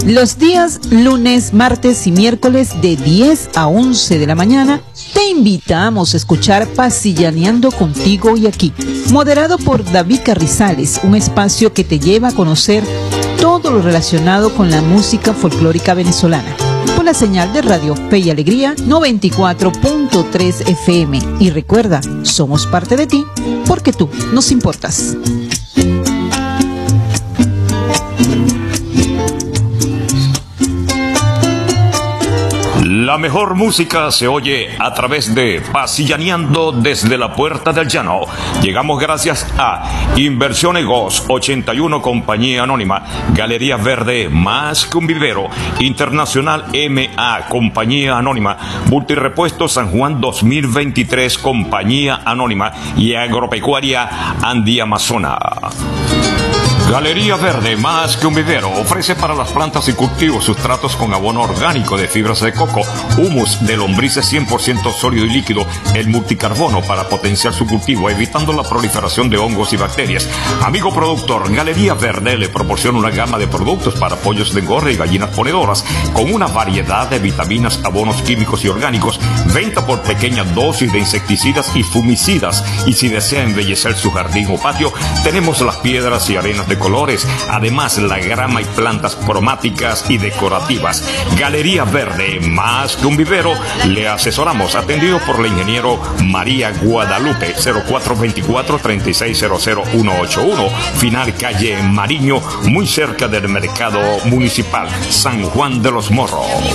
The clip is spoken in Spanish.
Los días lunes, martes y miércoles de 10 a 11 de la mañana te invitamos a escuchar Pasillaneando contigo y aquí, moderado por David Carrizales, un espacio que te lleva a conocer todo lo relacionado con la música folclórica venezolana, por la señal de Radio Fe y Alegría 94.3 FM. Y recuerda, somos parte de ti porque tú nos importas. La mejor música se oye a través de Pasillaneando desde la Puerta del Llano. Llegamos gracias a Inversiones GOS 81 Compañía Anónima, Galería Verde Más que un Vivero, Internacional MA Compañía Anónima, Multirepuesto San Juan 2023 Compañía Anónima y Agropecuaria Andiamazona. Galería Verde Más que un Vivero ofrece para las plantas y cultivos sustratos con abono orgánico de fibras de coco, humus de lombrices 100% sólido y líquido, el multicarbono para potenciar su cultivo, evitando la proliferación de hongos y bacterias. Amigo productor, Galería Verde le proporciona una gama de productos para pollos de engorde y gallinas ponedoras, con una variedad de vitaminas, abonos químicos y orgánicos, venta por pequeña dosis de insecticidas y fumicidas. Y si desea embellecer su jardín o patio, tenemos las piedras y arenas de colores, además la grama y plantas cromáticas y decorativas. Galería Verde Más que un Vivero, le asesoramos, atendido por la ingeniero María Guadalupe, 0424-3600-181, final calle Mariño, muy cerca del mercado municipal, San Juan de los Morros.